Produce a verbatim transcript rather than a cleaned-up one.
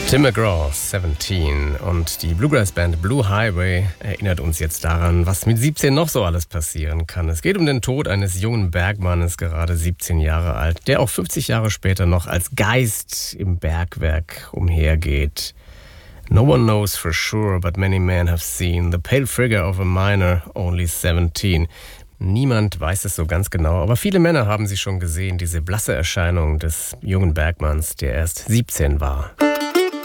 Tim McGraw, siebzehn, und die Bluegrass-Band Blue Highway erinnert uns jetzt daran, was mit siebzehn noch so alles passieren kann. Es geht um den Tod eines jungen Bergmannes, gerade siebzehn Jahre alt, der auch fünfzig Jahre später noch als Geist im Bergwerk umhergeht. No one knows for sure, but many men have seen the pale figure of a miner, only seventeen. Niemand weiß es so ganz genau, aber viele Männer haben sie schon gesehen, diese blasse Erscheinung des jungen Bergmanns, der erst siebzehn war.